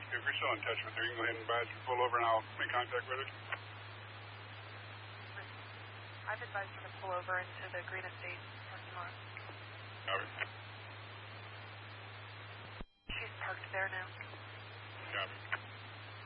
if you're still in touch with her, you can go ahead and badge and pull over, and I'll make contact with her. I've advised her to pull over into the Green Estate parking lot. All right. She's parked there now.